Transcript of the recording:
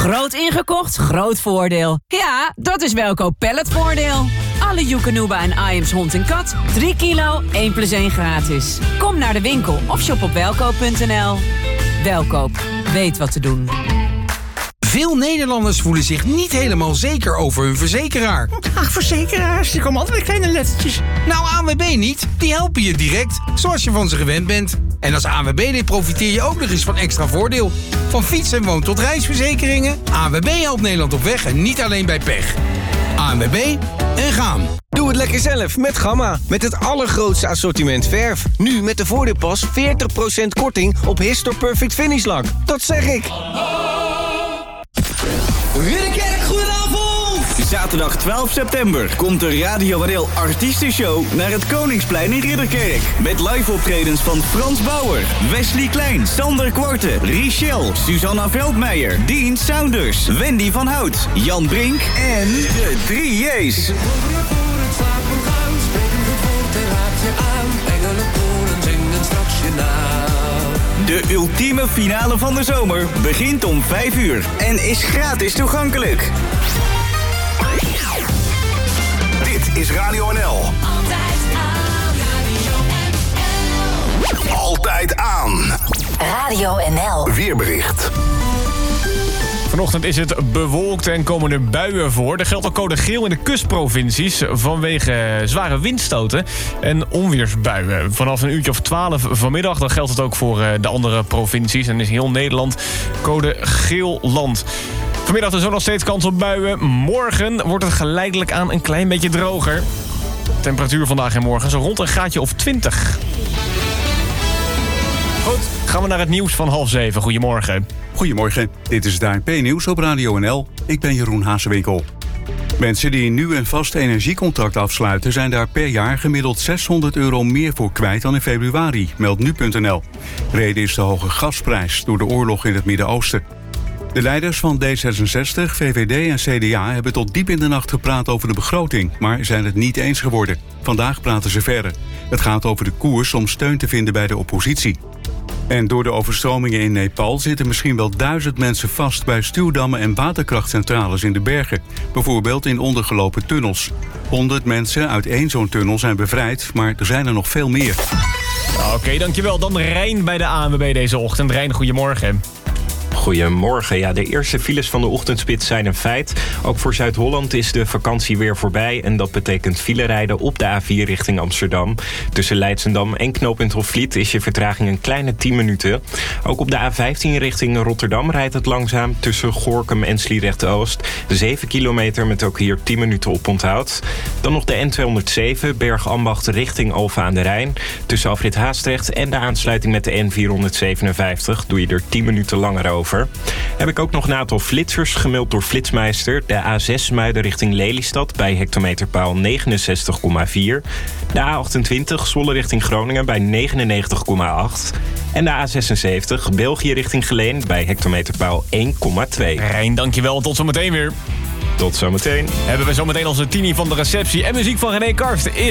Groot ingekocht, groot voordeel. Ja, dat is Welkoop Palletvoordeel. Alle Joekanuba en Iams hond en kat. 3 kilo, 1 + 1 gratis. Kom naar de winkel of shop op welkoop.nl. Welkoop, weet wat te doen. Veel Nederlanders voelen zich niet helemaal zeker over hun verzekeraar. Ach, verzekeraars, die komen altijd met kleine lettertjes. Nou, ANWB niet. Die helpen je direct, zoals je van ze gewend bent. En als ANWB profiteer je ook nog eens van extra voordeel. Van fiets- en woon- tot reisverzekeringen. ANWB helpt Nederland op weg en niet alleen bij pech. ANWB en gaan. Doe het lekker zelf met Gamma. Met het allergrootste assortiment verf. Nu met de voordeelpas 40% korting op Histor Perfect Finish Lak. Dat zeg ik. Ridderkerk, goedenavond! Zaterdag 12 september komt de Radio NL Artiestenshow naar het Koningsplein in Ridderkerk. Met live optredens van Frans Bauer, Wesley Klein, Sander Kwarten, Richelle, Susanna Veldmeijer, Dean Saunders, Wendy van Hout, Jan Brink en de 3 J's. De ultieme finale van de zomer begint om 5 uur en is gratis toegankelijk. Dit is Radio NL. Altijd aan. Radio NL. Altijd aan. Radio NL. Weerbericht. Vanochtend is het bewolkt en komen er buien voor. Er geldt al code geel in de kustprovincies vanwege zware windstoten en onweersbuien. Vanaf een uurtje of 12 vanmiddag, dan geldt het ook voor de andere provincies. En is heel Nederland code geel land. Vanmiddag is er nog steeds kans op buien. Morgen wordt het geleidelijk aan een klein beetje droger. Temperatuur vandaag en morgen zo rond een graadje of 20. Goed, gaan we naar het nieuws van 6:30. Goedemorgen. Goedemorgen, dit is het ANP-nieuws op Radio NL. Ik ben Jeroen Hazewinkel. Mensen die nu een vast energiecontract afsluiten zijn daar per jaar gemiddeld €600 meer voor kwijt dan in februari, meldt nu.nl. Reden is de hoge gasprijs door de oorlog in het Midden-Oosten. De leiders van D66, VVD en CDA hebben tot diep in de nacht gepraat over de begroting, maar zijn het niet eens geworden. Vandaag praten ze verder. Het gaat over de koers om steun te vinden bij de oppositie. En door de overstromingen in Nepal zitten misschien wel 1000 mensen vast bij stuwdammen en waterkrachtcentrales in de bergen. Bijvoorbeeld in ondergelopen tunnels. 100 mensen uit één zo'n tunnel zijn bevrijd, maar er zijn er nog veel meer. Oké, dankjewel. Dan Rijn bij de ANWB deze ochtend. Rijn, goedemorgen. Goedemorgen. Ja, de eerste files van de ochtendspits zijn een feit. Ook voor Zuid-Holland is de vakantie weer voorbij. En dat betekent filerijden op de A4 richting Amsterdam. Tussen Leidschendam en knooppunt Hofvliet is je vertraging een kleine 10 minuten. Ook op de A15 richting Rotterdam rijdt het langzaam tussen Gorinchem en Sliedrecht-Oost. 7 kilometer met ook hier 10 minuten op onthoud. Dan nog de N207 Bergambacht richting Alphen aan de Rijn. Tussen afrit Haastrecht en de aansluiting met de N457 doe je er 10 minuten langer over. Heb ik ook nog een aantal flitsers gemeld door Flitsmeister. De A6 Muiden richting Lelystad bij hectometerpaal 69,4. De A28 Zwolle richting Groningen bij 99,8. En de A76 België richting Geleen bij hectometerpaal 1,2. Rijn, dankjewel. Tot zometeen weer. Tot zometeen. Hebben we zometeen onze Tini van de receptie en muziek van René Karsten.